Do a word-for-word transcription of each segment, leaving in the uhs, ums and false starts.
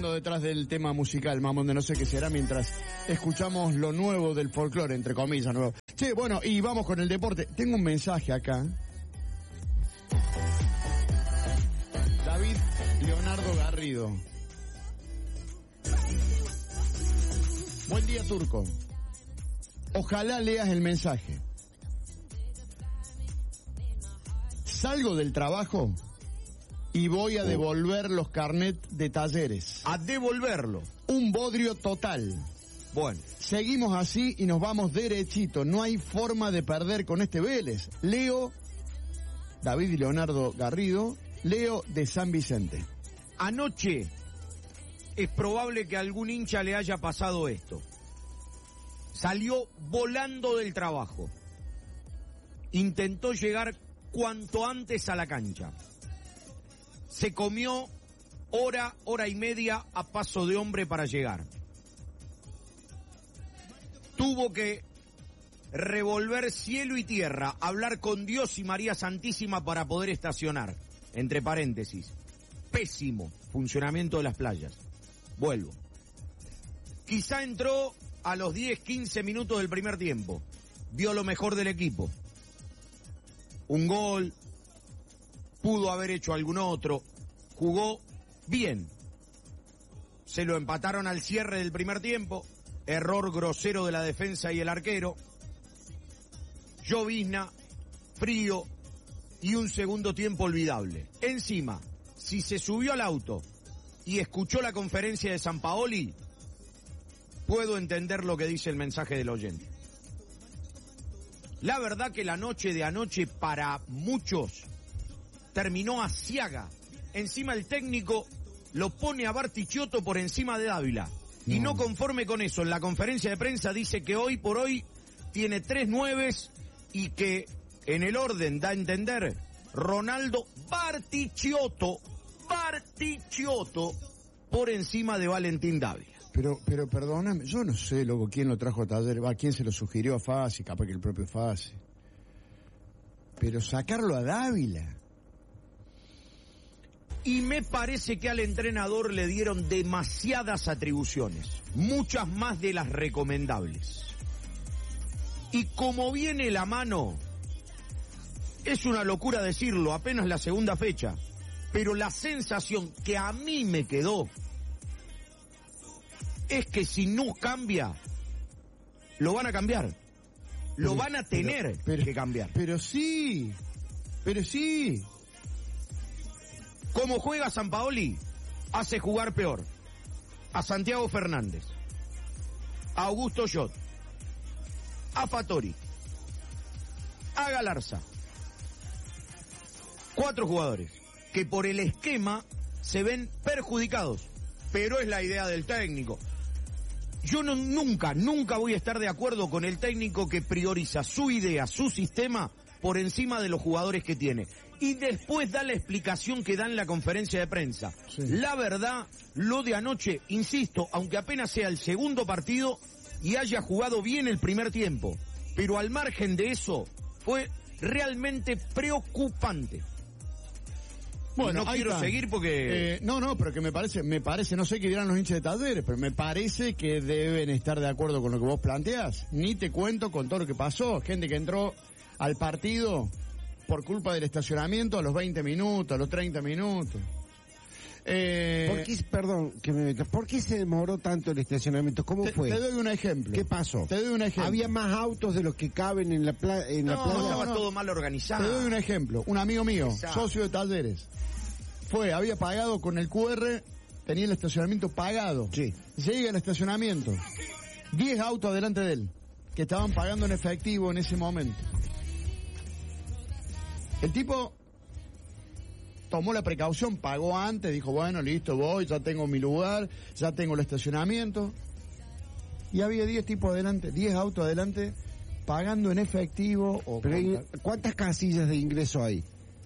pasando detrás del tema musical, mamón, de no sé qué será, mientras escuchamos lo nuevo del folclore, entre comillas, nuevo. Sí, bueno, y vamos con el deporte. Tengo un mensaje acá. David Leonardo Garrido. Buen día, Turco. Ojalá leas el mensaje. Salgo del trabajo y voy a oh. devolver los carnets de Talleres. A devolverlo. Un bodrio total. Bueno. Seguimos así y nos vamos derechito. No hay forma de perder con este Vélez. Leo, David y Leonardo Garrido, Leo de San Vicente. Anoche es probable que a algún hincha le haya pasado esto. Salió volando del trabajo. Intentó llegar cuanto antes a la cancha. Se comió hora, hora y media a paso de hombre para llegar. Tuvo que revolver cielo y tierra, hablar con Dios y María Santísima para poder estacionar. Entre paréntesis, pésimo funcionamiento de las playas. Vuelvo. Quizá entró a los diez, quince minutos del primer tiempo. Vio lo mejor del equipo. Un gol, pudo haber hecho algún otro, jugó bien. Se lo empataron al cierre del primer tiempo, error grosero de la defensa y el arquero. Llovizna, frío y un segundo tiempo olvidable. Encima, si se subió al auto y escuchó la conferencia de Sampaoli, puedo entender lo que dice el mensaje del oyente. La verdad que la noche de anoche para muchos terminó asiaga. Encima el técnico lo pone a Bartichotto por encima de Dávila. No. Y no conforme con eso, en la conferencia de prensa dice que hoy por hoy tiene tres nueves y que en el orden da a entender Ronaldo Bartichotto, Bartichotto por encima de Valentín Dávila. Pero, pero perdóname, yo no sé, loco, quién lo trajo a Talleres, va, quién se lo sugirió a Fassi, capaz que el propio Fassi. Pero sacarlo a Dávila. Y me parece que al entrenador le dieron demasiadas atribuciones, muchas más de las recomendables. Y como viene la mano, es una locura decirlo, apenas la segunda fecha, pero la sensación que a mí me quedó es que si no cambia, lo van a cambiar. Lo pero, van a tener pero, pero, que cambiar. Pero sí, pero sí. Como juega Sampaoli, hace jugar peor a Santiago Fernández, a Augusto Yot, a Fattori, a Galarza. Cuatro jugadores que por el esquema se ven perjudicados, pero es la idea del técnico. Yo no, nunca, nunca voy a estar de acuerdo con el técnico que prioriza su idea, su sistema, por encima de los jugadores que tiene. Y después da la explicación que da en la conferencia de prensa. Sí. La verdad, lo de anoche, insisto, aunque apenas sea el segundo partido y haya jugado bien el primer tiempo, pero al margen de eso, fue realmente preocupante. Bueno, y no quiero está. seguir porque... Eh, no, no, pero que me parece, me parece, no sé qué dirán los hinchas de Talleres, pero me parece que deben estar de acuerdo con lo que vos planteás. Ni te cuento con todo lo que pasó, gente que entró al partido por culpa del estacionamiento a los veinte minutos, a los treinta minutos. Eh, ¿Por qué, perdón, que me meto, ¿por qué se demoró tanto el estacionamiento? ¿Cómo te, fue? Te doy un ejemplo. ¿Qué pasó? Te doy un ejemplo. ¿Había más autos de los que caben en la, pla en no, la playa? No, estaba no. todo mal organizado. Te doy un ejemplo. Un amigo mío, Exacto. socio de Talleres, fue, había pagado con el cu erre, tenía el estacionamiento pagado. Sí. Llega al estacionamiento, diez autos delante de él, que estaban pagando en efectivo en ese momento. El tipo tomó la precaución, pagó antes, dijo, bueno, listo, voy, ya tengo mi lugar, ya tengo el estacionamiento. Y había diez tipos adelante, diez autos adelante, pagando en efectivo. O Pero hay, ¿cuántas casillas de ingreso hay?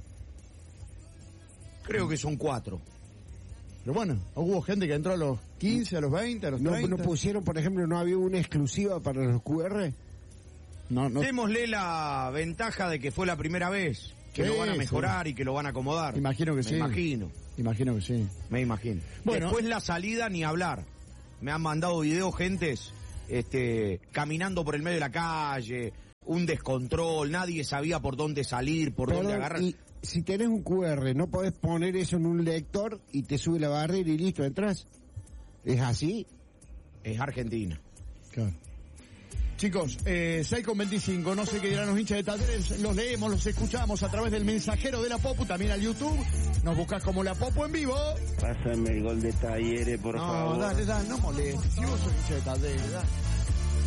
Creo que son cuatro. Pero bueno, hubo gente que entró a los quince, a los veinte, a los no, treinta. ¿No pusieron, por ejemplo, no había una exclusiva para los cu erre? No, no. Démosle la ventaja de que fue la primera vez. que Sí, lo van a sí. mejorar y que lo van a acomodar. Imagino que Me sí. imagino, Imagino que sí. me imagino. Bueno. Después la salida ni hablar. Me han mandado videos gentes este, caminando por el medio de la calle, un descontrol, nadie sabía por dónde salir, por Perdón, dónde agarrar. y si tenés un cu erre, ¿no podés poner eso en un lector y te sube la barrera y listo, entras? ¿Es así? Es Argentina. Claro. Chicos, eh, seis con veinticinco, no sé qué dirán los hinchas de Talleres, los leemos, los escuchamos a través del mensajero de la Popu, también al YouTube, nos buscas como la Popu en vivo. Pásame el gol de Talleres, por No, favor. dale, dale, no molestes, si vos sos hincha de Talleres, dale.